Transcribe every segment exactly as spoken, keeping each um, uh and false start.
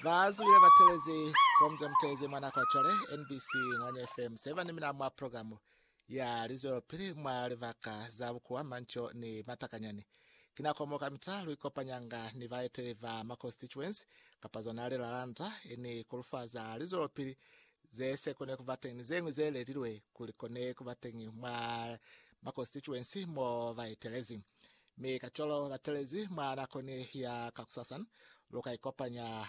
Vazu ile batelezi komza mtezi mwana kwa chole N B C Ngwanya F M seven mina mwa programu ya Rizzo pili mwa rivaka za ukuwa mancho ni matakanyani. Kina komoka mitalu iko panyanga ni vaetele va ma constituents kapazonale lalanta ini kulufa za Rizzo pili zese kone kuvatengi zengu zele lilwe kulikone kuvatengi mwa ma constituents mo vaetelezi. Mi kacholo vatelezi mwa nakone ya kakusasan luka ikopanya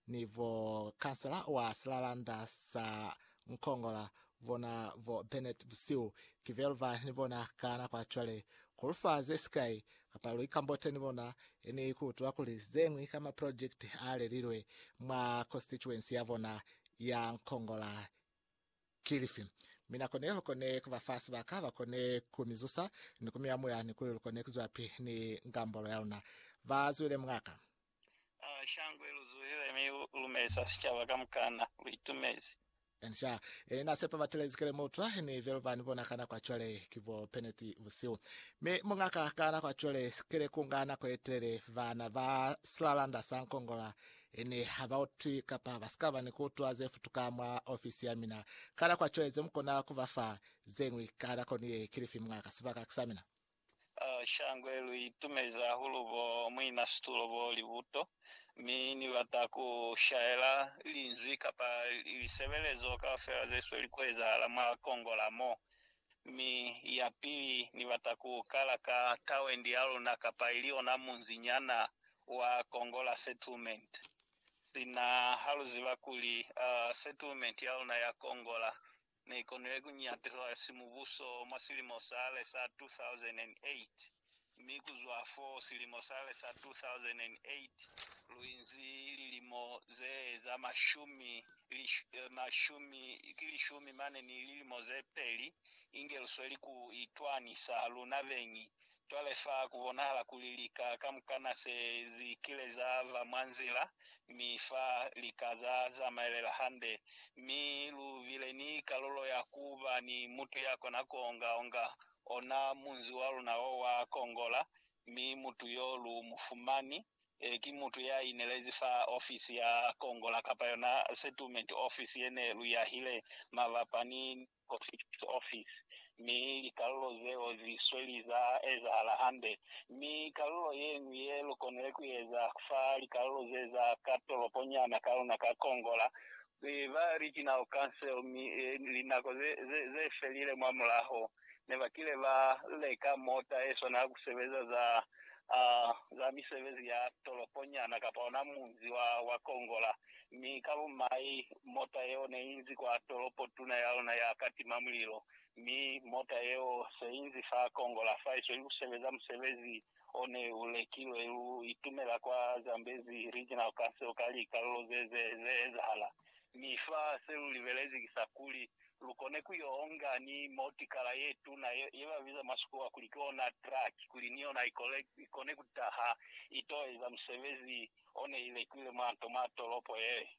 nivo kansela wa Slalanda sa Nkongola vona vo Bennett Busiu kivelva nivona kana kwa chole kulufa zeskai kapalo ikambote nivona eni kutuwa kuli zengwi kama project ale lilwe mwa constituency yavona ya Nkongola Kilifi. Mina kone lukone kuwa fasi baka wakone kumizusa nikumia muya nikuli lukone kuzwapi ni ngambolo yauna vazu ile mwaka. Uh, shangwe luzuhile mi lumesa sichava kamkana luitumezi. Ensha, e, na sepa batelezi kele motwa ni velva nivona kana kwa chole kivo penalty Busiu. Me mungaka kana kwa chole kele kungana kwa etere vana va Slalanda sa Nkongola ene havauti kapa baskava ni kutuwa zefu tukamwa ofisi ya mina. Kana kwa chole zemkona kuvafa zengwi kana koni Kilifi mwaka sivaka kisamina. Uh, shangwe luitumeza hulubo mwina stulobo libuto mi ni wataku shaela linzwi kapa ilisebelezo kafera zesu elikweza la mwa Kongola mo mi ya pili ni wataku kalaka tawendi alo na kapa ilio na munzinyana wa Kongola settlement sina haluzi wakuli uh, settlement yalo na ya Kongola na ikonele kunyatelo simubuso masilimo sale sa two thousand eight mikuzwa fo silimo sale sa two thousand eight luinzi lilimo ze za mashumi lish, mashumi kilishumi mane ni lilimo ze peli ingelusweli ku itwani sa lunavengi twalefa kubonala kulilika kamkana se zikile za va mwanzila mifa likaza za maelela hande mi luvile ni kalolo ya kuva ni mutu yako na kuonga onga ona munzi walu na wa Kongola mi mutu yolu mufumani e, kimutu ya inelezi fa ofisi ya Kongola kapayo na settlement office yene luya hile mavapani office mi kalolo zeo zisweli za eza halahande mi kalolo yenu yelo koneleku yeza fa kalolo zeza katolo ponyana kalona ka Kongola e, va regional council mi e, linako ze, ze, ze felile mwamulaho neva kile va leka mota eso na kuseveza za uh, za misevezi ya toloponya na kapaona munzi wa, wa Kongola mi kalu mai mota yeo ne inzi kwa tolopo tuna yao na ya kati mamlilo mi mota yeo se inzi fa Kongola fa iso ilu kuseveza msevezi one ule kilo ilu itumela kwa Zambezi regional council kali kalolo zeze zeze hala mi fa selu livelezi kisakuli lukone kuyoonga ni motikala yetu na yeva viza masukuwa kulikuwa na track kulinio na ikone kutaha itoe za msevezi one ile kule mantomato lopo ye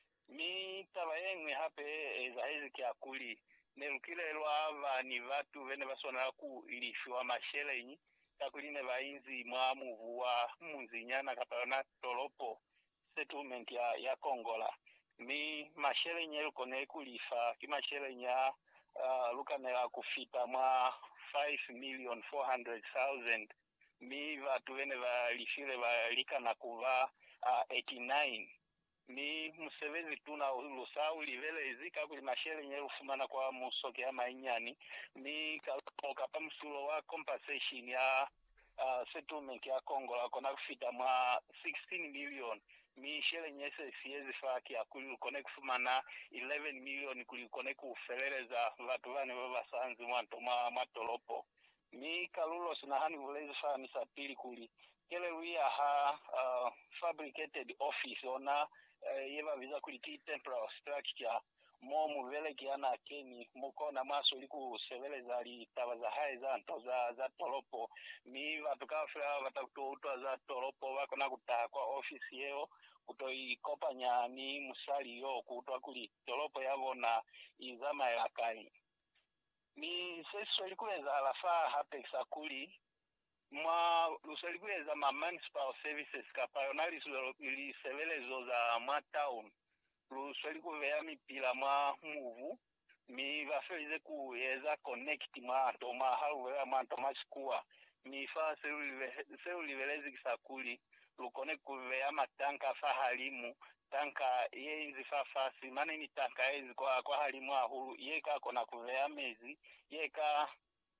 mi taba yengwe hape eza hezi kia kuli nelukile elwa ava ni vatu vene vasona ku ilishwa mashele inyi takuline vainzi mwamu wa munzinyana kapayona tolopo settlement ya, ya Kongola mi mashele nye kone kulifa ki mashele nya uh, lukanela kufita mwa five million four hundred thousand mi vatu vene valifile valika na kuva uh, eighty-nine mi musevezi tuna lusau livele izika kuli mashele nye ufumana kwa musoke ya mainyani mi kalupoka pa msulo wa compensation ya uh, settlement ya Kongola kona kufita mwa sixteen million mi shele nyese siezi faki ya kulikone kufumana eleven million kulikone kufeleleza vatu vane baba sanzi mwanto ma matolopo mi kalulo sinahani vulezi fani sapili kuli kele wia ha uh, fabricated office ona uh, yeva viza kuliti temporal structure mo muvele kiana keni mukona maso liku seveleza li tabaza hai za nto za, za tolopo mi vatu kafla vatakutoutwa za tolopo wako na kutaha kwa office yeo kutoi kopanya ni musali yo kutwa kuli tolopo yavona izama elakai ni seso likuweza alafa hapexa kuli mwa lusalikuweza ma municipal services kapayona lisevelezo za mwa town lusalikuveya mipila mwa muvu mi vafelize kuyeza connect mwa anto mwa haluvela mwa anto mwa sikuwa mifa seulivelezi kisakuli lukone kuveya matanka fa halimu tanka yeinzi fa fasi mane ni tanka yezi kwa kwa halimu ahulu yeka kona kuveya mezi yeka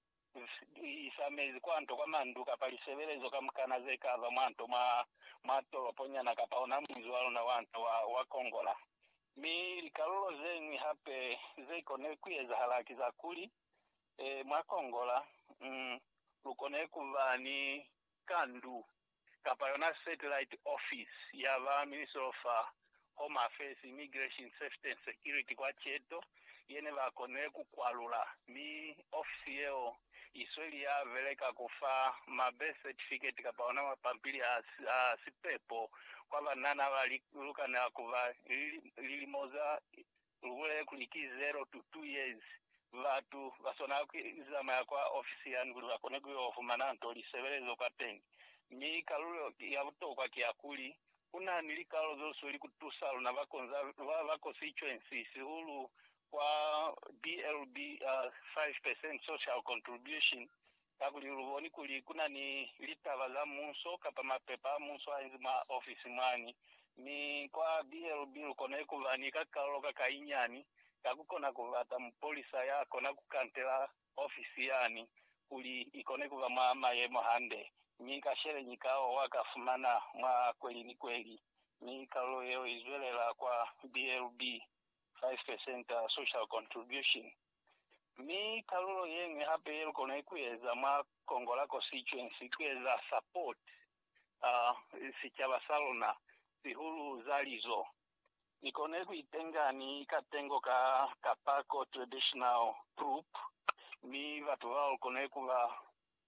isamezi kwanto kwa manduka palisevelezo kamkana zekava mwanto ma matolo ponyana kapaona mwizi walo na wanto wa, wa Kongola mi likalolo zengi hape zekone kuyeza halaki za kuli e, mwa Kongola mm, lukone kuvani kandu kapayona satellite office ya va Minister of uh, Home Affairs, Immigration, Safety and Security kwa cheto yene vakone kukwalula mi office yeo isweli ya veleka kufa ma birth certificate kapayona mapampili ya uh, sipepo kwa vanana valikana kuva lilimoza lule kuliki zero to two years vatu vasona kuzama ya kwa ofisi yangu vakone kuyofumana ntoli sevelezo katengi mi kalulo ya kutoka kiakuli kuna nilikalo zoso likutusalo na vakonza vako constituency sihulu kwa B L B uh, five percent social contribution kakuli luboni kuli kuna ni litava za munso kapa mapepa munso ainzi ma office mwani ni kwa B L B lukone kuvanika kalo kakainyani kakukona kuvata mpolisa yako na kukantela ofisi yani kuli ikone kuva mama ye mohande mika shere nyikao wakafumana mwa kweli ni kweli mikalo yeo izwelela kwa B L B five percent uh, social contribution mi kalulo yengi hape yelo kone kuyeza mwa Kongola constituency kuyeza support uh, sichaba salona sihulu zalizo nikone kuitenga ni katengo ka kapako traditional group mi vatu vao kone kuva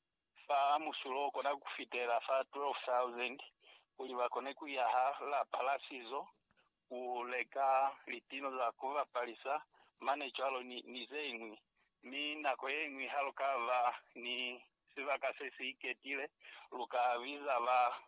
fa musulo kona kufitela fa twelve thousand kuli vakone kuyaha la palasizo uleka litino za kuva palisa mane chalo ni, ni zeingwi mi nako yengwi halo kava ni siva kasesi iketile luka visa va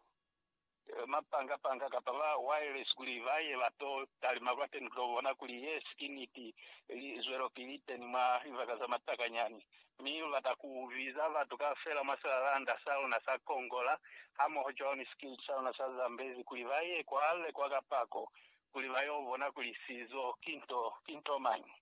mapanga panga kapava wireless kuli vaye vato talima kwate nikrovona kuli yes kiniti zwero pilite ni ma ivakaza matakanyani mi vatakuviza vatu kafela masalanda sao na sa Kongola hamo hojoni skill sao na sa Zambezi kuli vaye kwa ale kwa kapako kuli vaye ovona kuli sizo kinto kinto mine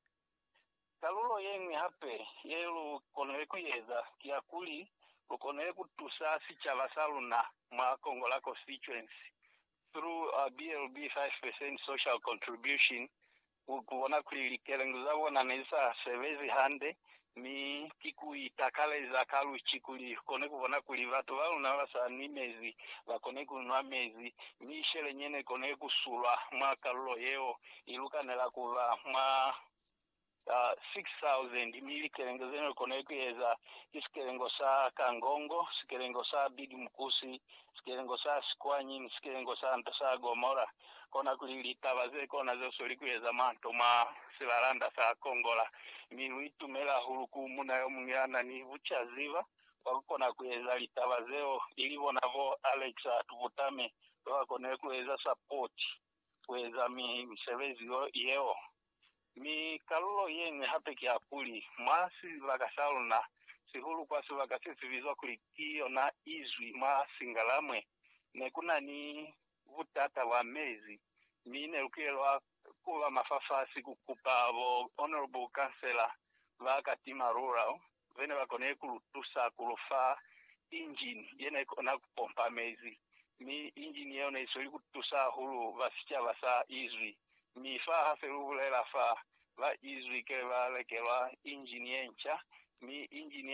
kalulo yengi hape yelu konowe kuyeza kia kuli ukone kutusasi chavasaluna mwa Kongola constituency through uh, B L B five percent social contribution ukuvona kulilikelenguza vona nesa sevezi hande mi kiku itakale za kalu chikuli kone kuvona kuli vatu valuna vasa ni mezi vakone kunwa mezi mi shele nyene kone kusulwa mwa kalulo yeo ilukanela kuva mwa Uh, six thousand mili kelengo zeno kone kuyeza kisikelengo sa Kangongo, sikelengo sa Bigi Mkusi, sikelengo sa Skwanyi, sikelengo sa Antasa Gomora kona kulilitava ze kona ze soli kuyeza manto ma sivalanda sa Kongola milu itumela huluku muna yo mungana ni vucha ziva wakona kuyeza litava zeo ilivona vo Alex tuvutame wakone kuyeza support kuyeza mi msevezi yeo mi kalulo yenye hape kia kuli mwasi vakasaluna sihulu kwa sivakasisi vizwa kulikio na izwi mwa singalamwe nekuna ni vutata wa mezi mine ukielwa kuwa mafafasi kukupa vo honorable councillor vakatima rural vene vakone kulutusa kulufa engine yene kona kupompa mezi mi engine yeo neisoli kutusa hulu vasicha vasa izwi mi fa hafe uvulela fa va izwi ke va lekelwa engineer ncha mi engineer